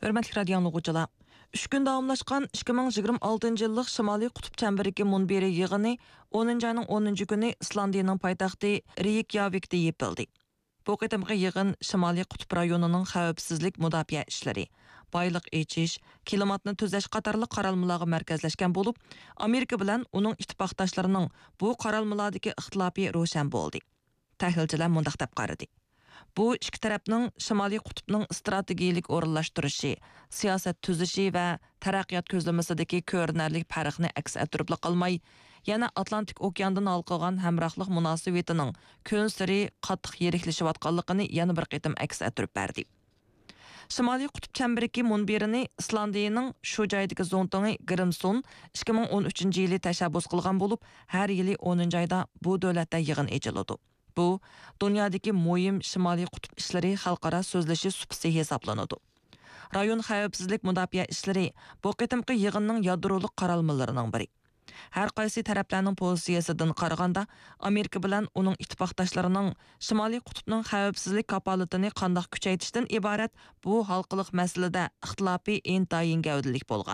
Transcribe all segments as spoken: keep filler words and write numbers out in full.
Hörmətli radio dinləyicilər, üç gün davamlaşqan ikki ming yigirma oltinchi yıllık Şimali Qutb çemberdəki munbiri yığını o'ninchi ayning o'ninchi kuni Islandiyaning poytaxti Reykjavikda yapıldı. Bu qitimqi yığın Şimali Qutb rayonining xavfsizlik mudofaa ishlari, boyliq echish, klimatni tuzash qatorliq qaralmalarga markazlashgan bo'lib, Amerika bilan uning ittifoqdoshlarining bu qaralmalardagi ixtilofi ro'shan bo'ldi. Tahlilchilar mundaq deb qaradi. Bu ikki tarafning Şimali Qutbning strategiyalik o'rinlashtirishi, siyosat tuzishi va taraqqiyot ko'zlamasidagi ko'rinarli farqni aks ettirib qolmay, yana Atlantik okeanidan olqilgan hamrohlik munosabatining kun sari qattiq yiriklashayotganligini yana bir qitim aks ettirib berdi. Şimali Qutb çemberdəki munbirini Islandiyaning shu joydagi zontongi Grimson ikki ming o'n uchinchi yili tashabbus qilgan bo'lib, har yili o'ninchi oyda bu davlatda yig'in echiladi. Bu, dunyodagi muhim Şimali Qutb ishlari xalqaro so'zlashi supsi hisoblanadi. Rayon xavfsizlik mudofaa ishlari bu qitimqi yig'inning yadroliq qaralmalarining biri. Har qaysi taraflarning pozitsiyasidan qaraganda, Amerika bilan uning ittifoqdoshlarining Şimali Qutbning xavfsizlik kapolatini qanday kuchaytirishdan iborat bu xalqliq masalada ixtilofi intayin gavdalik bo'lgan.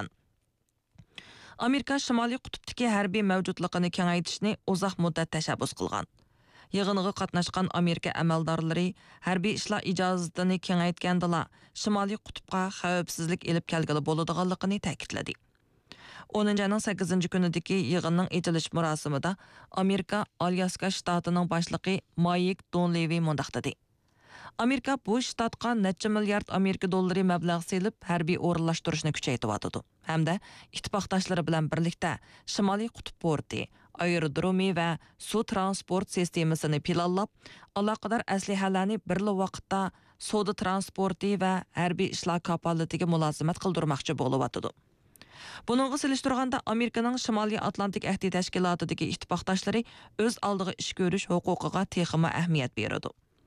Amerika Şimali Qutbdagi harbiy mavjudligini kengaytirishni uzoq muddat tashabbus qilgan. Yig'inga qatnashgan Amerika amaldorlari harbiy ishlar ijozatini kengaytgandala Şimali Qutbga xavfsizlik elib kelgili bo'ladiganligini ta'kidladi. o'ninchi ayning sakkizinchi kunidagi yig'inning etilish marosimida Amerika Alyaska shtatining boshlig'i Mike Donlevy mundaq dedi. Amerika bu shtatga necha milliard Amerika dollari mablag' selib harbiy o'rinlashtirishni kuchaytiryotdi. Hamda ittifoqdoshlari bilan birlikda Şimali Qutb porti, aerodromi va suv transport sistemasini planlab, aloqador aslihalarni bir vaqtda savdo transporti va harbiy ishlar kapolatiga mulozimat qildirmoqchi bo'lyotdi. Bununla selishtirganda Amerikaning Şimali Atlantik ahdi tashkilotidagi ittifoqdoshlari o'z oldiga ish ko'rish huquqiga texmi ahamiyat beradi.